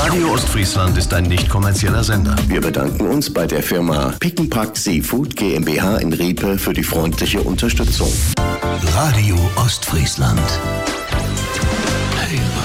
Radio Ostfriesland ist ein nicht kommerzieller Sender. Wir bedanken uns bei der Firma Pickenpack Seafood GmbH in Riepe für die freundliche Unterstützung. Radio Ostfriesland.